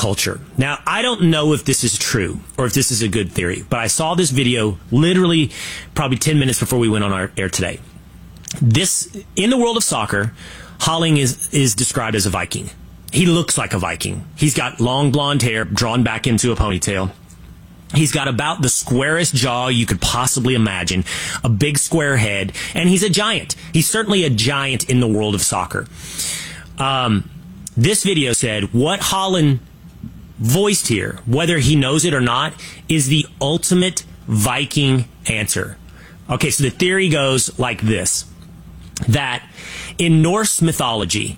culture. Now, I don't know if this is true or if this is a good theory, but I saw this video literally probably 10 minutes before we went on our air today. This, in the world of soccer, Haaland is described as a Viking. He looks like a Viking. He's got long blonde hair drawn back into a ponytail. He's got about the squarest jaw you could possibly imagine, a big square head, and he's a giant. He's certainly a giant in the world of soccer. This video said what Haaland voiced here, whether he knows it or not, is the ultimate Viking answer. Okay, so the theory goes like this, that in Norse mythology,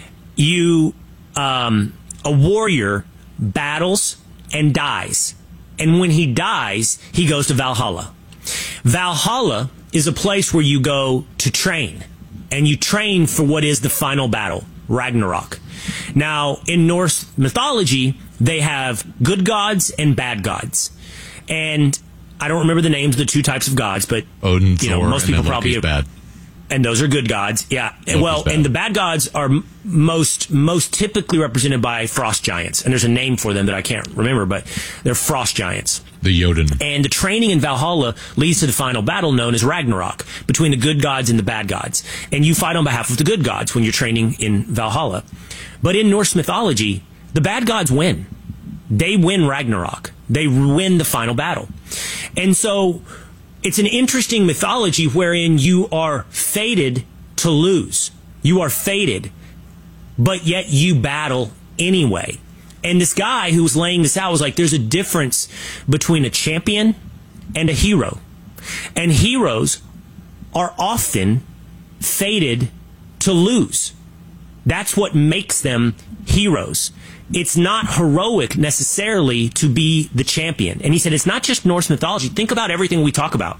a warrior battles and dies. And when he dies, he goes to Valhalla. Valhalla is a place where you go to train. And you train for what is the final battle, Ragnarok. Now, in Norse mythology, they have good gods and bad gods. And I don't remember the names of the two types of gods, but Odin, Thor, most people probably bad. And those are good gods, yeah. And the bad gods are most typically represented by frost giants. And there's a name for them that I can't remember, but they're frost giants. The Jotun. And the training in Valhalla leads to the final battle known as Ragnarok, between the good gods and the bad gods. And you fight on behalf of the good gods when you're training in Valhalla. But in Norse mythology, the bad gods win. They win Ragnarok. They win the final battle. And so it's an interesting mythology wherein you are fated to lose. You are fated, but yet you battle anyway. And this guy who was laying this out was like, there's a difference between a champion and a hero. And heroes are often fated to lose. That's what makes them heroes. It's not heroic necessarily to be the champion. And he said it's not just Norse mythology. Think about everything we talk about.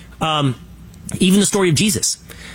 Even the story of Jesus,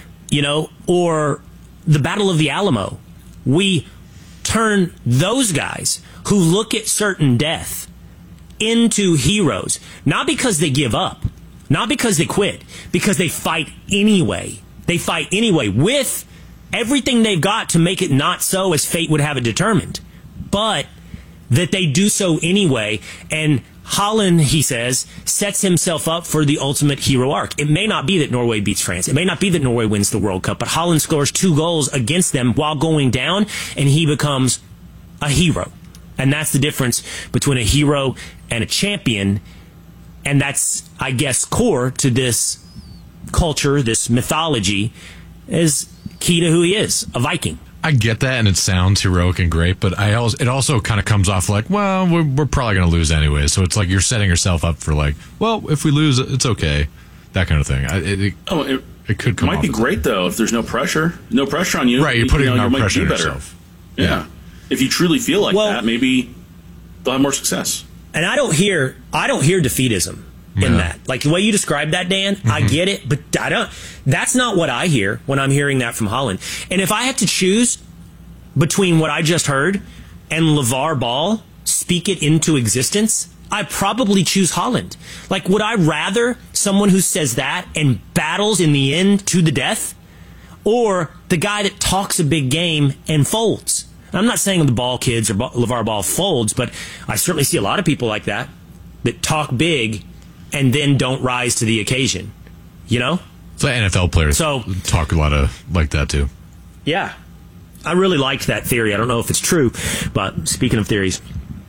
or the Battle of the Alamo. We turn those guys who look at certain death into heroes, not because they give up, not because they quit, because they fight anyway. They fight anyway with everything they've got to make it not so as fate would have it determined. But that they do so anyway, and Haaland, he says, sets himself up for the ultimate hero arc. It may not be that Norway beats France. It may not be that Norway wins the World Cup, but Haaland scores 2 goals against them while going down, and he becomes a hero. And that's the difference between a hero and a champion, and that's, I guess, core to this culture, this mythology, is key to who he is, a Viking. I get that, and it sounds heroic and great, but it also kind of comes off like, well, we're probably going to lose anyway. So it's like you're setting yourself up for like, well, if we lose, it's okay, that kind of thing. It could come. Might be great though if there's no pressure on you. Right, you're putting no pressure on yourself. Yeah, if you truly feel like that, maybe they'll have more success. And I don't hear defeatism in that. Like the way you described that, Dan, I get it, but that's not what I hear when I'm hearing that from Haaland. And if I had to choose between what I just heard and LeVar Ball speak it into existence, I probably choose Haaland. Like, would I rather someone who says that and battles in the end to the death, or the guy that talks a big game and folds? And I'm not saying the Ball kids or LeVar Ball folds, but I certainly see a lot of people like that talk big and then don't rise to the occasion, So NFL players talk a lot of like that too. Yeah. I really liked that theory. I don't know if it's true, but speaking of theories,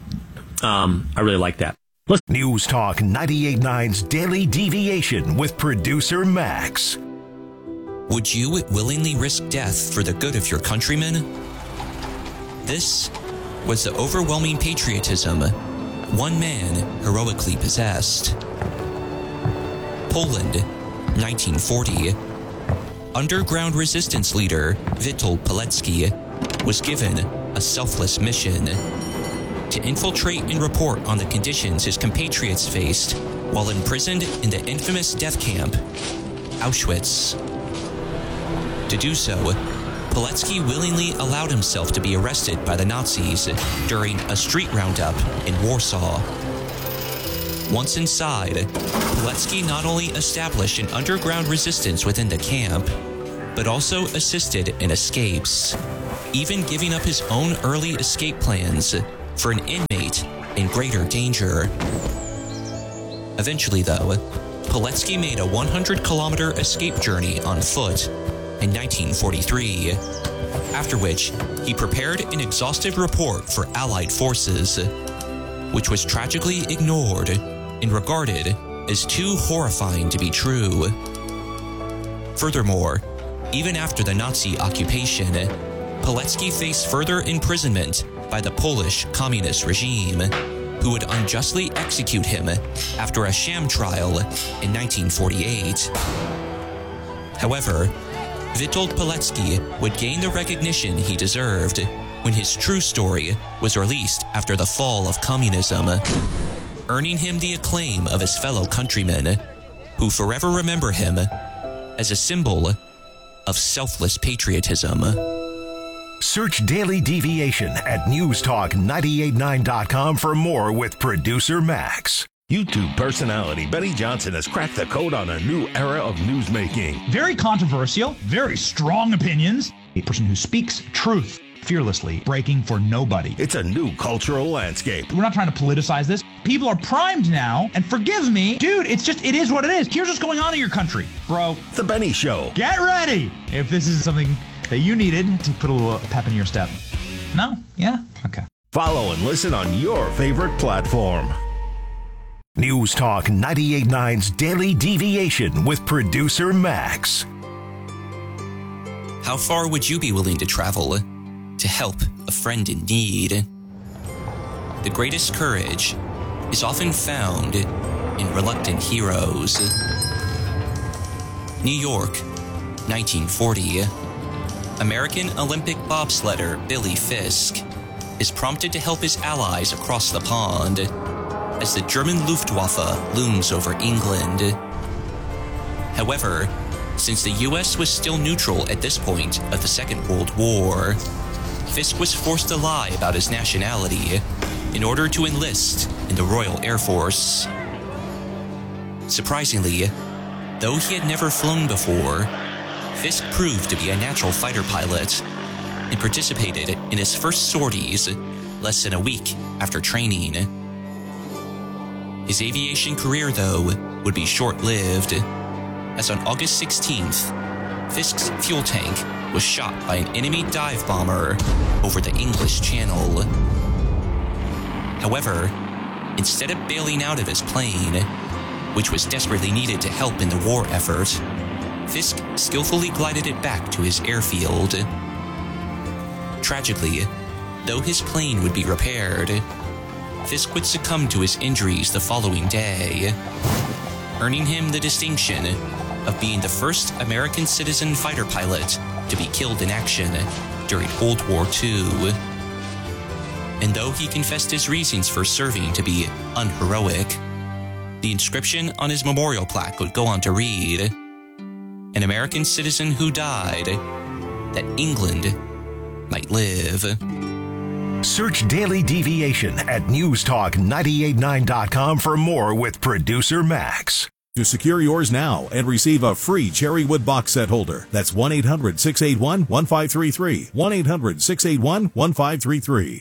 I really like that. News Talk 98.9's Daily Deviation with producer Max. Would you willingly risk death for the good of your countrymen? This was the overwhelming patriotism one man heroically possessed. Poland, 1940. Underground resistance leader Witold Pilecki was given a selfless mission to infiltrate and report on the conditions his compatriots faced while imprisoned in the infamous death camp, Auschwitz. To do so, Pilecki willingly allowed himself to be arrested by the Nazis during a street roundup in Warsaw. Once inside, Pilecki not only established an underground resistance within the camp, but also assisted in escapes, even giving up his own early escape plans for an inmate in greater danger. Eventually, though, Pilecki made a 100-kilometer escape journey on foot in 1943, after which he prepared an exhaustive report for Allied forces, which was tragically ignored and regarded as too horrifying to be true. Furthermore, even after the Nazi occupation, Pilecki faced further imprisonment by the Polish communist regime, who would unjustly execute him after a sham trial in 1948. However, Witold Pilecki would gain the recognition he deserved when his true story was released after the fall of communism, earning him the acclaim of his fellow countrymen, who forever remember him as a symbol of selfless patriotism. Search Daily Deviation at newstalk989.com for more with producer Max. YouTube personality Benny Johnson has cracked the code on a new era of newsmaking. Very controversial, very strong opinions. A person who speaks truth fearlessly, breaking for nobody. It's a new cultural landscape. We're not trying to politicize this. People are primed now, and forgive me, dude, it is what it is. Here's what's going on in your country, bro. The Benny Show. Get ready if this is something that you needed to put a little pep in your step. No? Yeah? Okay. Follow and listen on your favorite platform. News Talk 98.9's Daily Deviation with producer Max. How far would you be willing to travel to help a friend in need? The greatest courage is often found in reluctant heroes. New York, 1940. American Olympic bobsledder Billy Fisk is prompted to help his allies across the pond as the German Luftwaffe looms over England. However, since the U.S. was still neutral at this point of the Second World War, Fisk was forced to lie about his nationality in order to enlist in the Royal Air Force. Surprisingly, though he had never flown before, Fisk proved to be a natural fighter pilot and participated in his first sorties less than a week after training. His aviation career, though, would be short-lived, as on August 16th, Fisk's fuel tank was shot by an enemy dive bomber over the English Channel. However, instead of bailing out of his plane, which was desperately needed to help in the war effort, Fisk skillfully glided it back to his airfield. Tragically, though his plane would be repaired, Fisk would succumb to his injuries the following day, earning him the distinction of being the first American citizen fighter pilot to be killed in action during World War II. And though he confessed his reasons for serving to be unheroic, the inscription on his memorial plaque would go on to read, "An American citizen who died that England might live." Search Daily Deviation at newstalk989.com for more with producer Max. To secure yours now and receive a free Cherrywood box set holder. That's 1-800-681-1533. 1-800-681-1533.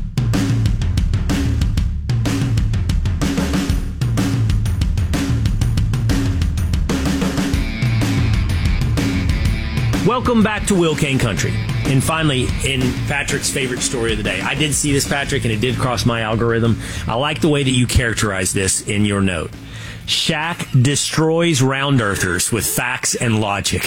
Welcome back to Will Kane Country. And finally, in Patrick's favorite story of the day. I did see this, Patrick, and it did cross my algorithm. I like the way that you characterize this in your note. Shaq destroys round earthers with facts and logic.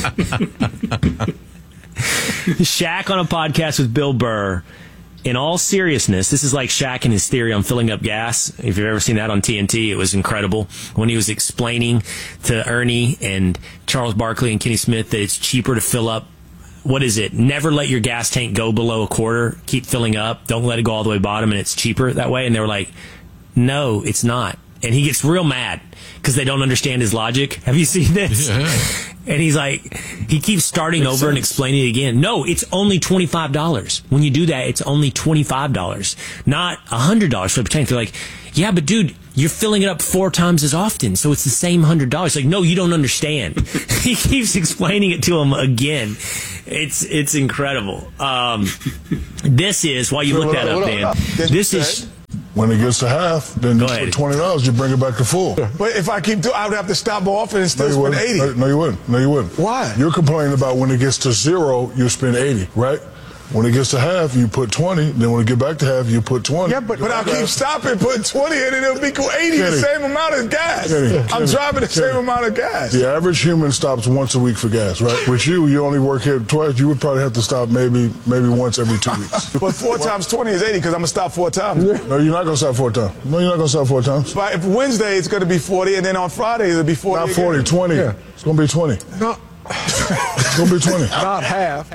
Shaq on a podcast with Bill Burr. In all seriousness, this is like Shaq and his theory on filling up gas. If you've ever seen that on TNT, it was incredible. When he was explaining to Ernie and Charles Barkley and Kenny Smith that it's cheaper to fill up, what is it? Never let your gas tank go below a quarter. Keep filling up. Don't let it go all the way bottom, and it's cheaper that way. And they were like, no, it's not. And he gets real mad because they don't understand his logic. Have you seen this? Yeah. And he's like, he keeps starting Makes over sense. And explaining it again. No, it's only $25. When you do that, it's only $25, not $100 for the tank. They're like, yeah, but dude, you're filling it up 4 times as often, so it's the same $100. Like, no, you don't understand. He keeps explaining it to him again. It's incredible. This is, while you look that up, Dan, this is... When it gets to half, then Go for ahead. $20, you bring it back to full. But if I keep doing, I would have to stop more often and still spend 80. No, you wouldn't. No, you wouldn't. Why? You're complaining about when it gets to 0, you spend 80, right? When it gets to half, you put 20. Then when it get back to half, you put 20. Yeah, but I'll keep stopping, putting 20 in, and it'll be 80, the same amount of gas. I'm driving the same amount of gas. The average human stops once a week for gas, right? With you only work here twice. You would probably have to stop maybe once every 2 weeks. But 4 times 20 is 80 because I'm going to stop 4 times. No, you're not going to stop 4 times. No, you're not going to stop 4 times. But if Wednesday, it's going to be 40, and then on Friday, it'll be 40 Not 40, again. 20. Yeah. It's going to be 20. No. It's going to be 20. Not half.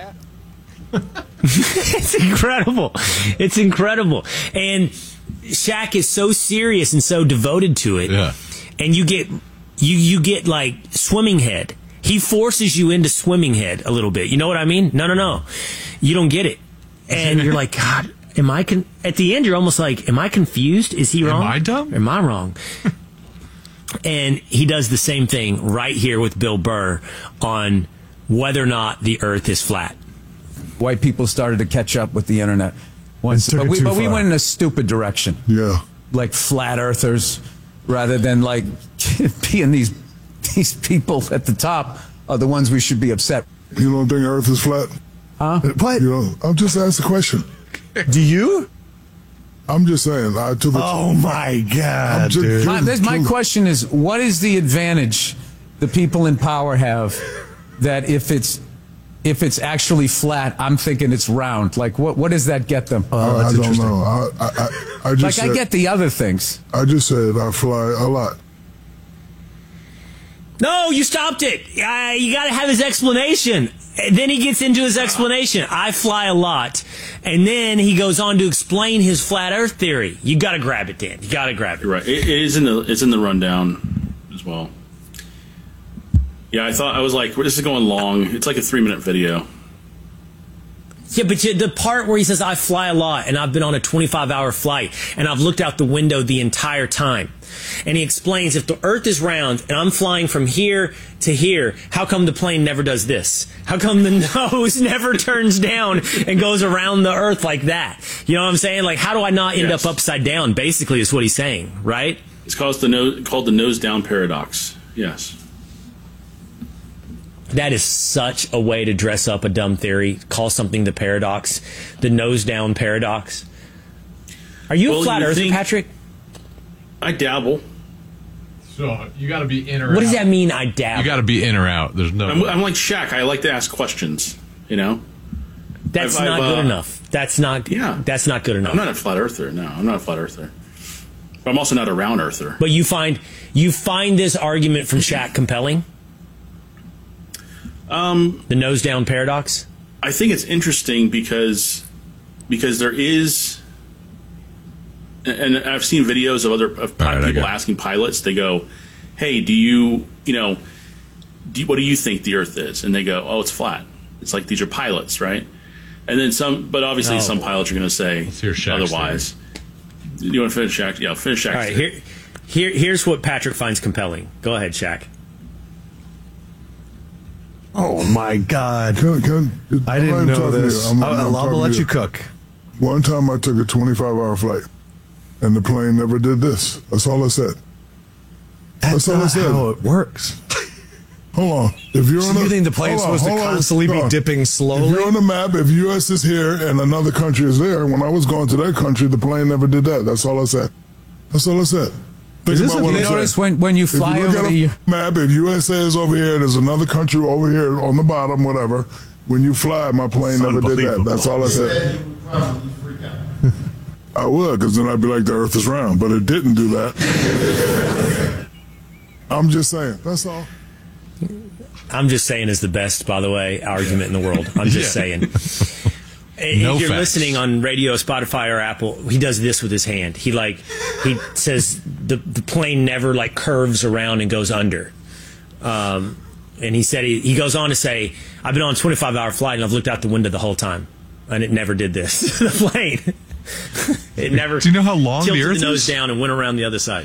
It's incredible. It's incredible. And Shaq is so serious and so devoted to it. Yeah. And you get like swimming head. He forces you into swimming head a little bit. You know what I mean? No. You don't get it. And you're like, God, at the end you're almost like, am I confused? Is he wrong? Am I dumb? Am I wrong? And he does the same thing right here with Bill Burr on whether or not the earth is flat. White people started to catch up with the internet. Once, took but it we too far. went in a stupid direction. Yeah. Like flat earthers, rather than like being these people at the top are the ones we should be upset. You don't think Earth is flat? Huh? What? You know, I'm just asking a question. Do you? I'm just saying. I took it. Oh, my God, dude. My question is, what is the advantage the people in power have that if it's actually flat, I'm thinking it's round? Like, what does that get them? I don't know. I just Like, said, I get the other things. I just said I fly a lot. No, you stopped it. You got to have his explanation. And then he gets into his explanation. I fly a lot. And then he goes on to explain his flat earth theory. You got to grab it, Dan. You got to grab it. You're right. It's in the rundown as well. Yeah, I was like, this is going long. It's like a 3-minute video. Yeah, but the part where he says, I fly a lot, and I've been on a 25-hour flight, and I've looked out the window the entire time. And he explains, if the Earth is round, and I'm flying from here to here, how come the plane never does this? How come the nose never turns down and goes around the Earth like that? You know what I'm saying? Like, how do I not end up upside down, basically, is what he's saying, right? It's called the nose down paradox. Yes. That is such a way to dress up a dumb theory. Call something the paradox, the nose down paradox. Are you a flat earther, Patrick? I dabble. So you got to be in or out. What does that mean? I dabble. You got to be in or out. There's no. I'm like Shaq. I like to ask questions. You know. That's not good enough. That's not. Yeah. That's not good enough. I'm not a flat earther. No, I'm not a flat earther. But I'm also not a round earther. But you find this argument from Shaq compelling? The nose down paradox? I think it's interesting because there is, and I've seen videos of people asking pilots. They go, "Hey, what do you think the Earth is?" And they go, "Oh, it's flat." It's like, these are pilots, right? And then some pilots are going to say otherwise. You want to finish Shaq? Yeah, finish Shaq. All right, here's what Patrick finds compelling. Go ahead, Shaq. Oh, my God. I didn't know this. I'll let you cook. One time I took a 25-hour flight, and the plane never did this. That's all I said. That's all I said. How it works. Hold on. If you're on you think the plane's supposed to constantly be dipping slowly? If you're on the map, if U.S. is here and another country is there, when I was going to that country, the plane never did that. That's all I said. That's all I said. Think about what you notice when you fly over the map, if USA is over here, there's another country over here on the bottom, whatever. When you fly, my plane never did that. That's all I said. I would, because then I'd be like, the Earth is round, but it didn't do that. I'm just saying. That's all. I'm just saying is the best, by the way, argument in the world. I'm just saying. If you're listening on radio, Spotify, or Apple, he does this with his hand. He says the plane never curves around and goes under. And he said he goes on to say, I've been on a 25-hour flight and I've looked out the window the whole time, and it never did this. The plane, it never. Do you know how long the Earth tilted the nose is? down and went around the other side.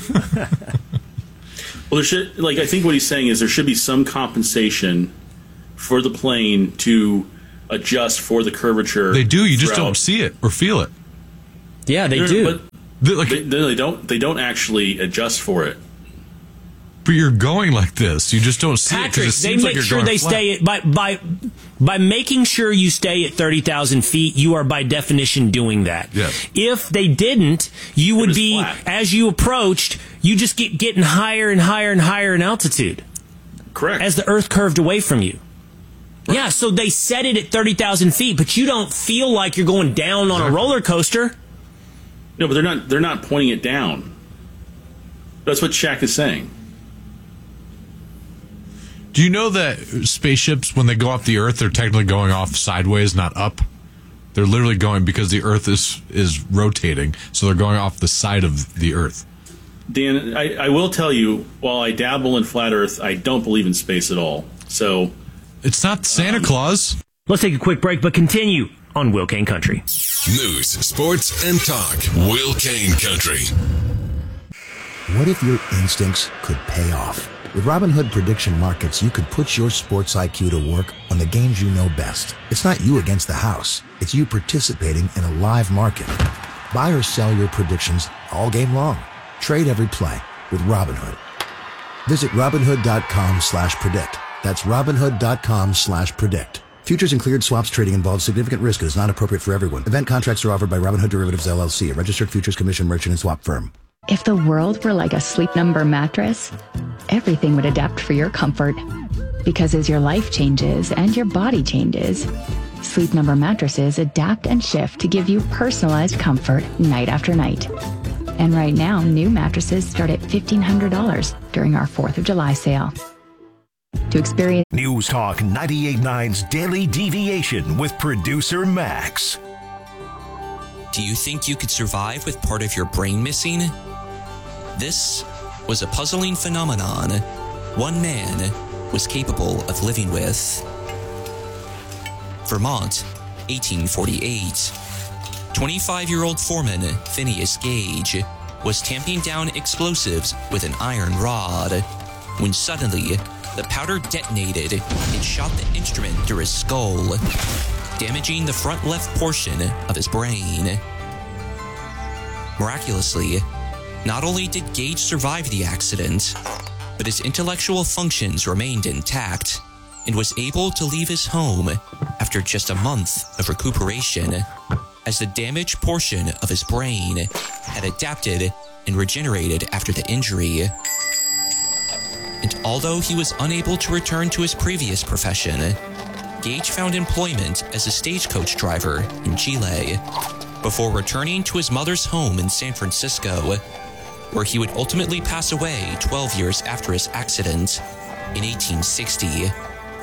Well, I think what he's saying is there should be some compensation for the plane to adjust for the curvature. They do. You just don't see it or feel it. Yeah, they do. But they don't actually adjust for it. But you're going like this. You just don't see it because it seems like you're going flat. Stay by making sure you stay at 30,000 feet. You are by definition doing that. Yes. If they didn't, you would be flat. As you approached. You just getting higher and higher and higher in altitude. Correct. As the Earth curved away from you. Right. Yeah. So they set it at 30,000 feet, but you don't feel like you're going down on a roller coaster. No, but they're not pointing it down. That's what Shaq is saying. Do you know that spaceships, when they go off the Earth, they're technically going off sideways, not up? They're literally going because the Earth is rotating, so they're going off the side of the Earth. Dan, I will tell you, while I dabble in flat Earth, I don't believe in space at all. So it's not Santa Claus. Let's take a quick break, but continue on Will Kane Country. News, sports, and talk. Will Kane Country. What if your instincts could pay off? With Robinhood Prediction Markets, you could put your sports IQ to work on the games you know best. It's not you against the house. It's you participating in a live market. Buy or sell your predictions all game long. Trade every play with Robinhood. Visit Robinhood.com/predict. That's Robinhood.com/predict. Futures and cleared swaps trading involves significant risk and is not appropriate for everyone. Event contracts are offered by Robinhood Derivatives LLC, a registered futures commission merchant and swap firm. If the world were like a Sleep Number mattress, everything would adapt for your comfort. Because as your life changes and your body changes, Sleep Number mattresses adapt and shift to give you personalized comfort night after night. And right now, new mattresses start at $1,500 during our 4th of July sale. To experience News Talk 98.9's Daily Deviation with producer Max. Do you think you could survive with part of your brain missing? This was a puzzling phenomenon one man was capable of living with. Vermont, 1848. 25-year-old foreman Phineas Gage was tamping down explosives with an iron rod when suddenly the powder detonated and shot the instrument through his skull, damaging the front left portion of his brain. Miraculously, not only did Gage survive the accident, but his intellectual functions remained intact and was able to leave his home after just a month of recuperation, as the damaged portion of his brain had adapted and regenerated after the injury. And although he was unable to return to his previous profession, Gage found employment as a stagecoach driver in Chile before returning to his mother's home in San Francisco, where he would ultimately pass away 12 years after his accident in 1860.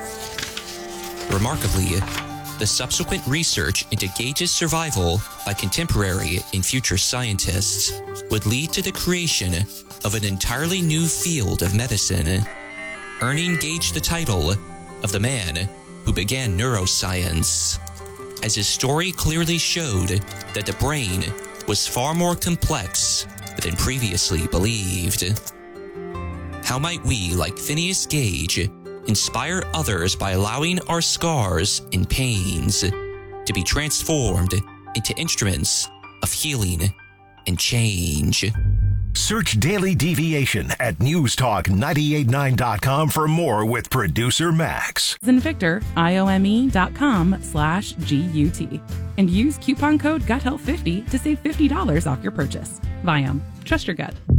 Remarkably, the subsequent research into Gage's survival by contemporary and future scientists would lead to the creation of an entirely new field of medicine, earning Gage the title of the man who began neuroscience, as his story clearly showed that the brain was far more complex than previously believed. How might we, like Phineas Gage, inspire others by allowing our scars and pains to be transformed into instruments of healing and change? Search Daily Deviation at newstalk989.com for more with producer Max. Victor, IOME.com/GUT. And use coupon code GUTHEALTH50 to save $50 off your purchase. Viome, trust your gut.